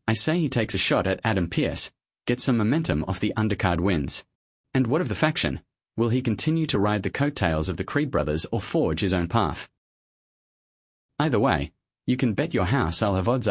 I say he takes a shot at Adam Pearce, gets some momentum off the undercard wins. And what of the faction? Will he continue to ride the coattails of the Creed brothers or forge his own path? Either way, you can bet your house I'll have odds